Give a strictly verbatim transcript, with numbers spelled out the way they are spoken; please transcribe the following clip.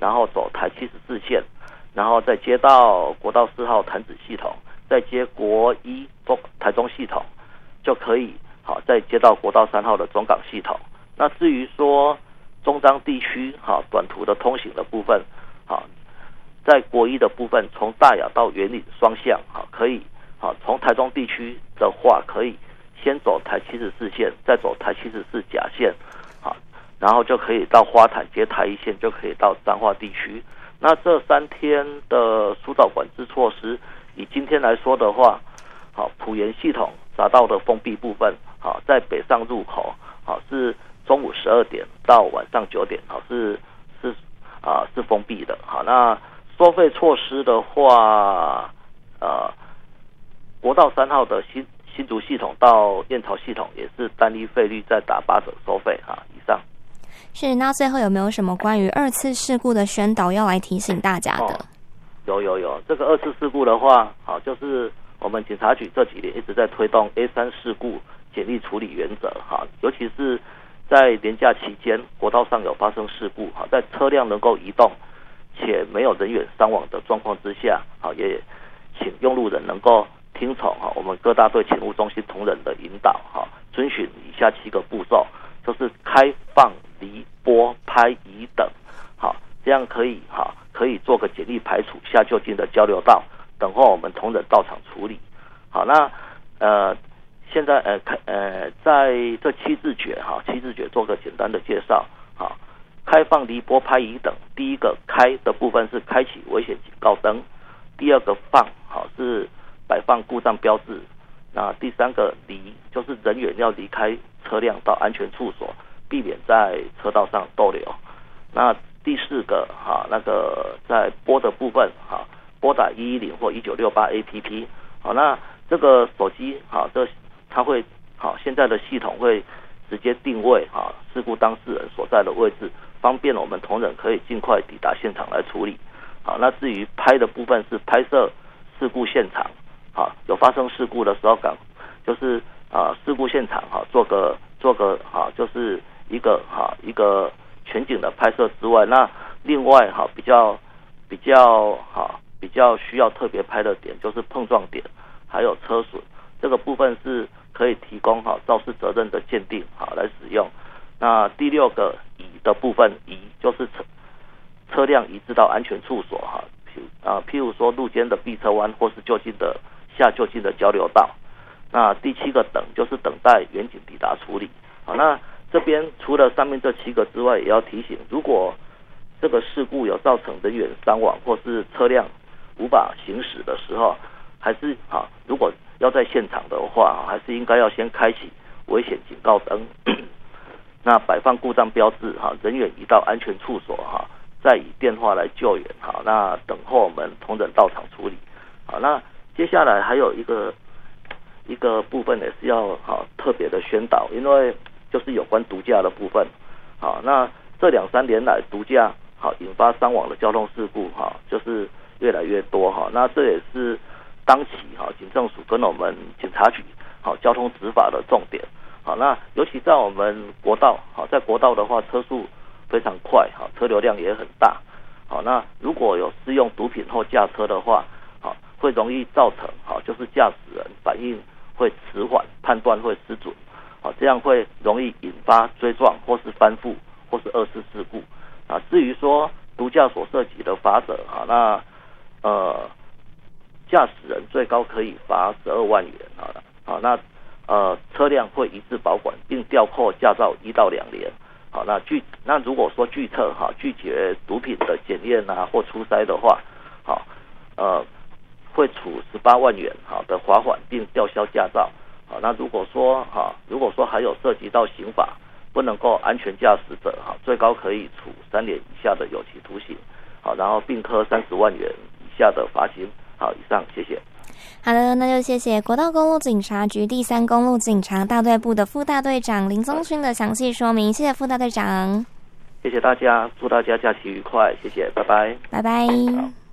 然后走台七十四线，然后再接到国道四号潭子系统，再接国一台中系统，就可以好再接到国道三号的中港系统。那至于说中彰地区好短途的通行的部分，好在国一的部分，从大雅到员林双向好可以好从台中地区的话，可以先走台七十四线，再走台七十四甲线，好，然后就可以到花坛接台一线，就可以到彰化地区。那这三天的疏导管制措施，以今天来说的话，好，埔盐系统匝道的封闭部分，好，在北上入口，好是中午十二点到晚上九点，好是是啊是封闭的。好，那收费措施的话，呃，国道三号的新新竹系统到燕巢系统也是单一费率再打八折收费啊以上。 是，那最后有没有什么关于二次事故的宣导要来提醒大家的？ 哦、有有有，这个二次事故的话，好，就是我们警察局这几年一直在推动 A 三 事故简易处理原则，哈，尤其是在连假期间，国道上有发生事故，哈，在车辆能够移动且没有人员伤亡的状况之下，好，也请用路人能够听从哈我们各大队勤务中心同仁的引导，哈，遵循以下七个步骤，就是开放、离拨、拍、移等，好，这样可以哈可以做个简易排除下就近的交流道，等候我们同仁到场处理。好，那呃现在呃开呃在这七字诀哈七字诀做个简单的介绍。好，开放、离拨、拍、移等，第一个开的部分是开启危险警告灯，第二个放好是摆放故障标志，那第三个离就是人员要离开车辆到安全处所，避免在车道上逗留。那第四个哈那个在拨的部分哈，拨打一一零或一九六八 A P P。好，那这个手机哈这它会好现在的系统会直接定位哈事故当事人所在的位置，方便我们同仁可以尽快抵达现场来处理。好，那至于拍的部分是拍摄事故现场，好，有发生事故的时候赶就是啊事故现场哈做个做个哈就是一个哈一个全景的拍摄之外，那另外哈比较比较哈比较需要特别拍的点就是碰撞点还有车损，这个部分是可以提供哈肇事责任的鉴定好来使用。那第六个移的部分，移就是车车辆移至到安全处所哈，啊譬如说路肩的避车弯或是就近的下就近的交流道。那第七个等就是等待员警抵达处理。好，那这边除了上面这七个之外，也要提醒，如果这个事故有造成人员伤亡或是车辆无法行驶的时候，还是啊，如果要在现场的话，还是应该要先开启危险警告灯，那摆放故障标志哈，人员移到安全处所哈，再以电话来救援哈，那等候我们同仁到场处理。好，那接下来还有一个一个部分也是要好特别的宣导，因为就是有关毒驾的部分。好，那这两三年来毒驾好引发伤亡的交通事故哈，就是越来越多哈。那这也是当期哈警政署跟我们警察局好交通执法的重点。好，那尤其在我们国道好，在国道的话车速非常快哈，车流量也很大。好，那如果有施用毒品后驾车的话，好会容易造成好就是驾驶人反应会迟缓，判断会失准。好，这样会容易引发追撞或是翻覆或是二次事故。啊，至于说毒驾所涉及的罚则啊，那呃驾驶人最高可以罚十二万元啊，好，那呃车辆会移至保管并吊扣驾照一到两年。好，那拒那如果说拒测哈拒绝毒品的检验啊或出筛的话，好呃会处十八万元好的罚款并吊销驾照。好，那如果说哈，如果说还有涉及到刑法不能够安全驾驶者哈，最高可以处三年以下的有期徒刑，好，然后并科三十万元以下的罚金。好，以上，谢谢。 好的，那就谢谢国道公路警察局第三公路警察大队部的副大队长林宗勋的详细说明，谢谢副大队长。 谢谢大家，祝大家假期愉快，谢谢，拜拜。 拜拜。